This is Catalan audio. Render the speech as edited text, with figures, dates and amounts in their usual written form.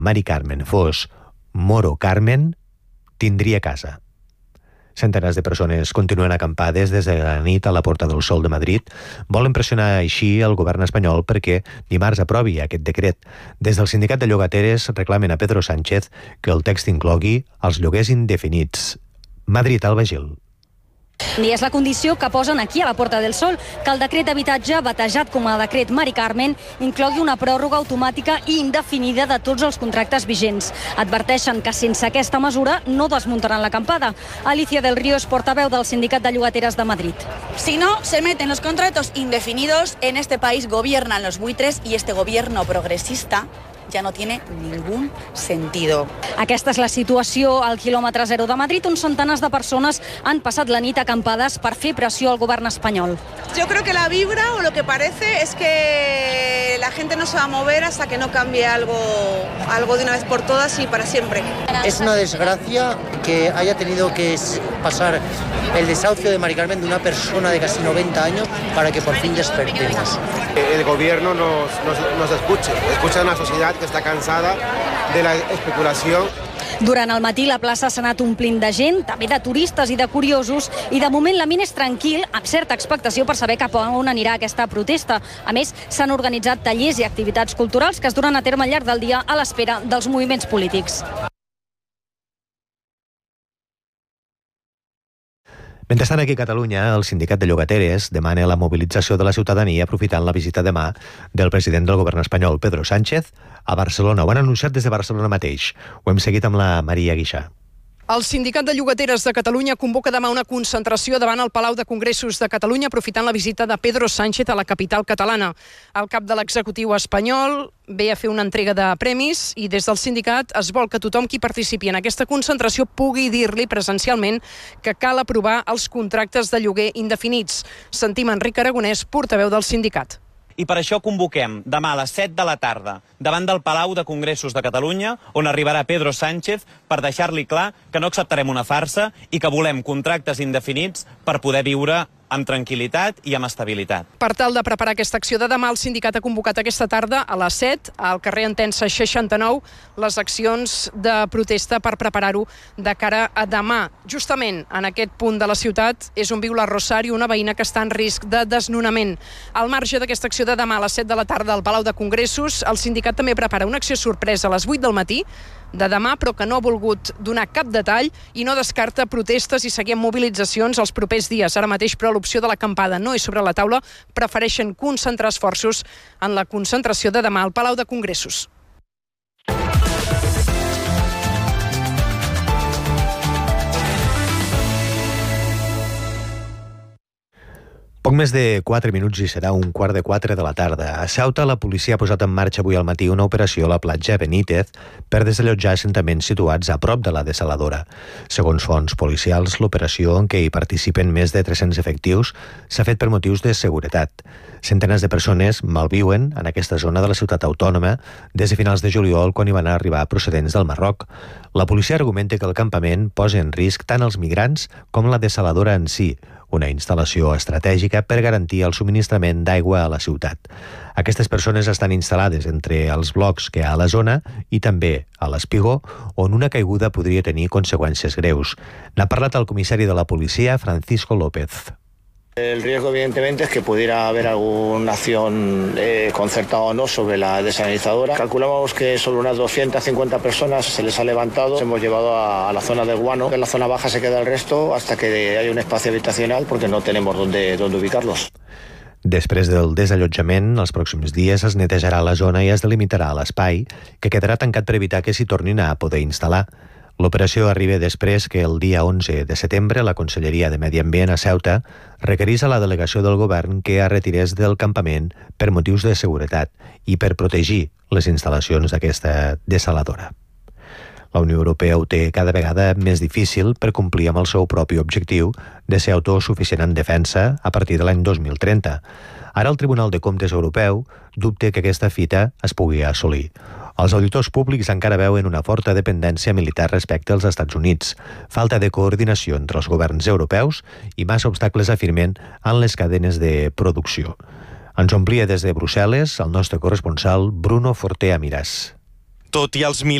Mari Carmen fos Moro Carmen, tindria casa. Centenars de persones continuen acampades des de la nit a la Porta del Sol de Madrid. Volen pressionar així el govern espanyol perquè dimarts aprovi aquest decret. Des del sindicat de llogateres reclamen a Pedro Sánchez que el text inclogui els lloguers indefinits. Madrid, Alba Gil. I és la condició que posen aquí a la Porta del Sol, que el decret d'habitatge, batejat com a decret Mari Carmen, inclogui una pròrroga automàtica i indefinida de tots els contractes vigents. Adverteixen que sense aquesta mesura no desmuntaran l'acampada. Alicia del Río és portaveu del Sindicat de Llogateres de Madrid. Si no se meten los contratos indefinidos, en este país gobiernan los buitres y este gobierno progresista ja no tiene ningún sentido. Aquesta és la situació al quilòmetre zero de Madrid, on centenars de persones han passat la nit acampades per fer pressió al govern espanyol. Yo creo que la vibra o lo que parece es que la gente no se va a mover hasta que no cambie algo de una vez por todas y para siempre. Es una desgracia que haya tenido que pasar el desahucio de Mari Carmen de una persona de casi 90 años para que por fin despertemos. El gobierno nos escuche a una sociedad que està cansada de la especulació. Durant el matí la plaça s'ha anat omplint de gent, també de turistes i de curiosos, i de moment l'ambient és tranquil, amb certa expectació per saber cap a on anirà aquesta protesta. A més, s'han organitzat tallers i activitats culturals que es duran a terme al llarg del dia a l'espera dels moviments polítics. Mentrestant, aquí a Catalunya, el sindicat de llogateres demana la mobilització de la ciutadania aprofitant la visita demà del president del govern espanyol, Pedro Sánchez, a Barcelona. Ho han anunciat des de Barcelona mateix. Ho hem seguit amb la Maria Guixà. El Sindicat de Llogateres de Catalunya convoca demà una concentració davant el Palau de Congressos de Catalunya aprofitant la visita de Pedro Sánchez a la capital catalana. El cap de l'executiu espanyol ve a fer una entrega de premis i des del sindicat es vol que tothom qui participi en aquesta concentració pugui dir-li presencialment que cal aprovar els contractes de lloguer indefinits. Sentim Enric Aragonès, portaveu del sindicat. I per això convoquem demà a les 7 de la tarda davant del Palau de Congressos de Catalunya, on arribarà Pedro Sánchez, per deixar-li clar que no acceptarem una farsa i que volem contractes indefinits per poder viure amb tranquil·litat i amb estabilitat. Per tal de preparar aquesta acció de demà, el sindicat ha convocat aquesta tarda a les 7 al carrer Entença 69 les accions de protesta per preparar-ho de cara a demà. Justament en aquest punt de la ciutat és on viu la Rosario, una veïna que està en risc de desnonament. Al marge d'aquesta acció de demà a les 7 de la tarda al Palau de Congressos, el sindicat també prepara una acció sorpresa a les 8 del matí de demà, però que no ha volgut donar cap detall i no descarta protestes i seguir amb mobilitzacions els propers dies. Ara mateix, però, l'opció de l'acampada no és sobre la taula. Prefereixen concentrar esforços en la concentració de demà al Palau de Congressos. Poc més de 4 minuts i serà 3:15 de la tarda. A Ceuta, la policia ha posat en marxa avui al matí una operació a la platja Benítez per desallotjar assentaments situats a prop de la dessaladora. Segons fonts policials, l'operació, en què hi participen més de 300 efectius, s'ha fet per motius de seguretat. Centenars de persones malviuen en aquesta zona de la ciutat autònoma des de finals de juliol, quan hi van arribar procedents del Marroc. La policia argumenta que el campament posa en risc tant els migrants com la dessaladora en si, una instal·lació estratègica per garantir el subministrament d'aigua a la ciutat. Aquestes persones estan instal·lades entre els blocs que hi ha a la zona i també a l'Espigó, on una caiguda podria tenir conseqüències greus. N'ha parlat el comissari de la policia, Francisco López. El riesgo, evidentemente, es que pudiera haber alguna acción concertada o no sobre la desalinizadora. Calculamos que sobre unas 250 personas se les ha levantado. Se hemos llevado a la zona del Guano. En la zona baja se queda el resto hasta que haya un espacio habitacional, porque no tenemos dónde ubicarlos. Després del desallotjament, els pròxims dies es netejarà la zona i es delimitarà l'espai, que quedarà tancat per evitar que s'hi tornin a poder instal·lar. L'operació arriba després que el dia 11 de setembre la Conselleria de Medi Ambient a Ceuta requerís a la delegació del govern que es retirés del campament per motius de seguretat i per protegir les instal·lacions d'aquesta dessaladora. La Unió Europea ho té cada vegada més difícil per complir amb el seu propi objectiu de ser autosuficient en defensa a partir de l'any 2030. Ara el Tribunal de Comptes Europeu dubta que aquesta fita es pugui assolir. Els auditors públics encara veuen una forta dependència militar respecte als Estats Units, falta de coordinació entre els governs europeus i massa obstacles, afirmen, en les cadenes de producció. Ens omplia des de Brussel·les el nostre corresponsal Bruno Fortea Miràs. Tot i els